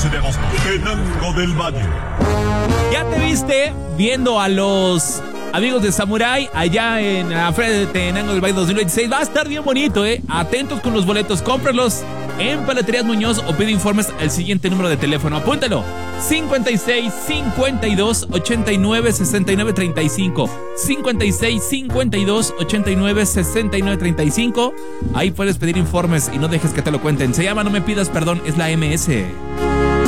15 de agosto, Tenango del Valle. ¿Ya te viste viendo a los amigos de Samurai allá en la Feria de Tenango del Valle 2026? Va a estar bien bonito, Atentos con los boletos, cómpralos en Paleterías Muñoz o pide informes al siguiente número de teléfono. Apúntalo: 56 52 89 69 35. 56 52 89 69 35. Ahí puedes pedir informes y no dejes que te lo cuenten. Se llama No Me Pidas Perdón, es la MS.